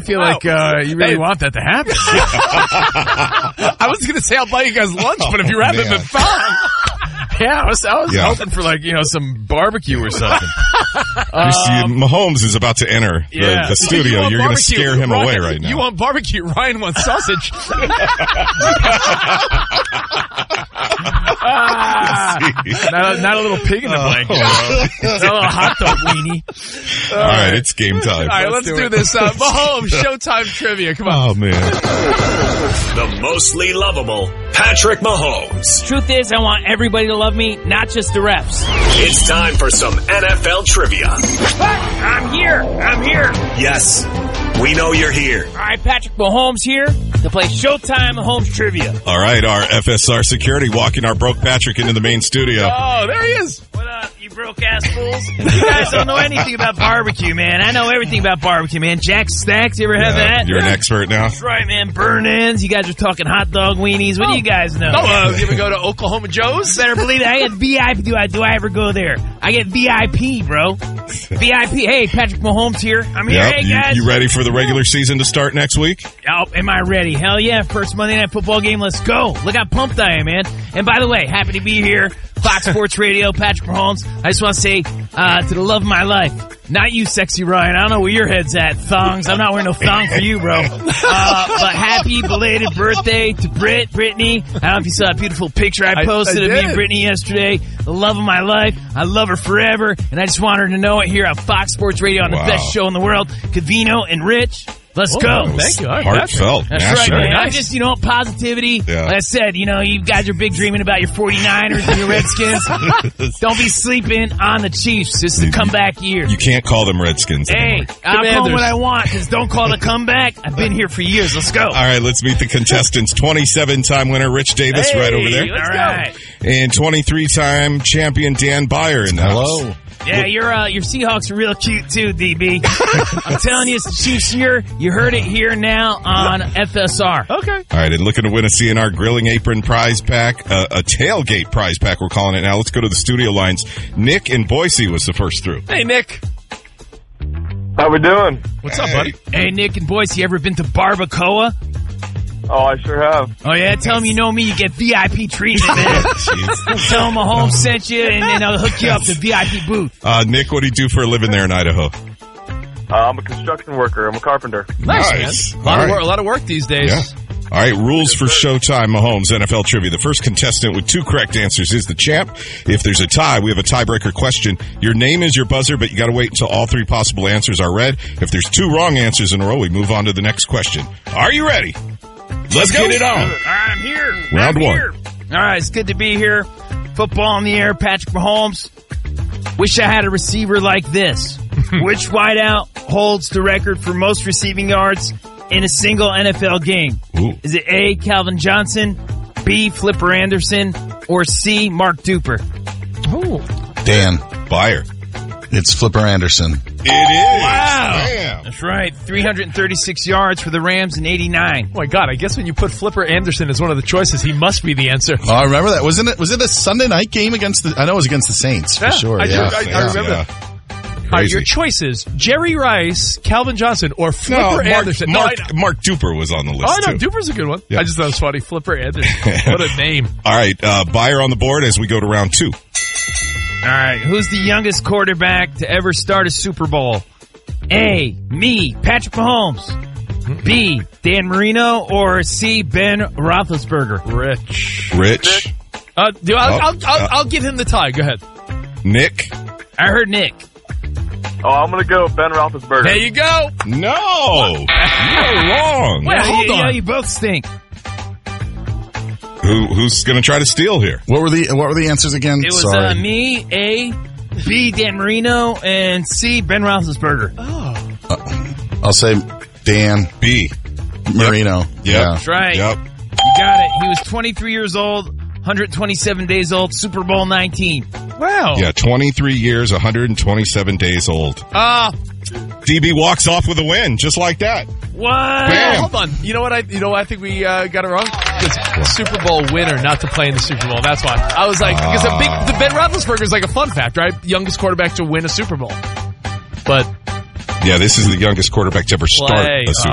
feel like you really want that to happen. I was going to say I'll buy you guys lunch, but if you're having the fun. Yeah, I was hoping for some barbecue or something. Mahomes is about to enter the studio. You're going to scare him away right now. You want barbecue. Ryan wants sausage. Not a little pig in the blanket. Not a little hot dog weenie. All right, it's game time. All right, let's do this. Mahomes, Showtime trivia. Come on. Oh, man. The mostly lovable Patrick Mahomes. Truth is, I want everybody to love me, not just the refs. It's time for some NFL trivia. I'm here. Yes, we know you're here. All right, Patrick Mahomes here to play Showtime Mahomes trivia. All right, our FSR security walking our broke Patrick into the main studio. Oh, there he is. What up, you broke-ass fools? You guys don't know anything about barbecue, man. I know everything about barbecue, man. Jack Stacks, you ever have that? You're an expert now. That's right, man. Burn-ins. You guys are talking hot dog weenies. What do you guys know? You ever go to Oklahoma Joe's? Better believe it. I get VIP. Do I ever go there? I get VIP, bro. VIP. Hey, Patrick Mahomes here. I'm here. Hey, guys. You ready for the regular season to start next week? Oh, am I ready? Hell yeah. First Monday Night Football game. Let's go. Look how pumped I am, man. And by the way, happy to be here. Fox Sports Radio, Patrick Mahomes. I just want to say to the love of my life, not you, sexy Ryan. I don't know where your head's at. Thongs. I'm not wearing no thong for you, bro. But happy belated birthday to Brittany. I don't know if you saw a beautiful picture I posted of me and Brittany yesterday. The love of my life. I love her forever. And I just want her to know it here on Fox Sports Radio on the best show in the world. Cavino and Rich. Let's go. Thank you. Heartfelt. That's right, man. Nice. Just, positivity. Yeah. Like I said, you guys are big dreaming about your 49ers and your Redskins. Don't be sleeping on the Chiefs. This is the comeback year. You can't call them Redskins anymore. I'll call them what I want, because don't call it a comeback. I've been here for years. Let's go. All right, let's meet the contestants. 27-time winner Rich Davis right over there. All right. And 23-time champion Dan Byer in the house. Yeah, your Seahawks are real cute too, DB. I'm telling you, it's the Chiefs here. You heard it here now on FSR. Okay. All right, and looking to win a CNR Grilling Apron prize pack, a tailgate prize pack, we're calling it now. Let's go to the studio lines. Nick in Boise was the first through. Hey, Nick. How we doing? What's up, buddy? Hey, Nick in Boise, you ever been to Barbacoa? Oh, I sure have. Oh, yeah? Tell them you know me, you get VIP treatment, man. Tell them Mahomes sent you, and then I'll hook you up to VIP booth. Nick, what do you do for a living there in Idaho? I'm a construction worker. I'm a carpenter. Nice. Man. A lot of work these days. Yeah. All right, rules for Showtime Mahomes NFL Trivia. The first contestant with 2 correct answers is the champ. If there's a tie, we have a tiebreaker question. Your name is your buzzer, but you got to wait until all 3 possible answers are read. If there's 2 wrong answers in a row, we move on to the next question. Are you ready? Let's get it on. All right, I'm here. Round 1. All right, it's good to be here. Football in the air, Patrick Mahomes. Wish I had a receiver like this. Which wideout holds the record for most receiving yards in a single NFL game? Ooh. Is it A, Calvin Johnson, B, Flipper Anderson, or C, Mark Duper? Oh, Dan Byer. It's Flipper Anderson. It is. Wow. Damn. That's right. 336 yards for the Rams in 89. Oh my God, I guess when you put Flipper Anderson as one of the choices, he must be the answer. Oh, I remember that. Was it a Sunday night game against I know it was against the Saints, for sure. I remember Yeah. that. All right, your choices: Jerry Rice, Calvin Johnson, or Flipper Anderson. Mark Duper was on the list, too. too. Duper's a good one. Yeah. I just thought it was funny. Flipper Anderson. What a name. All right, Byer on the board as we go to round 2. All right, who's the youngest quarterback to ever start a Super Bowl? A, me, Patrick Mahomes. B, Dan Marino, or C, Ben Roethlisberger? Rich. I'll give him the tie. Go ahead. Nick. I heard Nick. Oh, I'm going to go Ben Roethlisberger. There you go. No. You're wrong. Well, hold on. You both stink. Who's going to try to steal here? What were the answers again? It was Sorry. me, A, B, Dan Marino, and C, Ben Roethlisberger. I'll say Dan B. Marino. Yep. Yeah. That's right. Yep. You got it. He was 23 years old, 127 days old, Super Bowl 19. Wow. Yeah, 23 years, 127 days old. DB walks off with a win, just like that. What? Bam. Hold on. You know what I think we got it wrong? It's Super Bowl winner, not to play in the Super Bowl. That's why. I was like, because the Ben Roethlisberger is like a fun fact, right? Youngest quarterback to win a Super Bowl. But Yeah, this is the youngest quarterback to ever start a Super